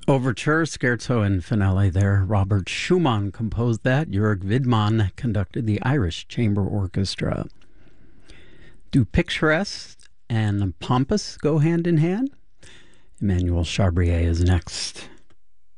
Overture, Scherzo, and Finale there. Robert Schumann composed that. Jörg Widmann conducted the Irish Chamber Orchestra. Do picturesque and pompous go hand in hand? Emmanuel Chabrier is next.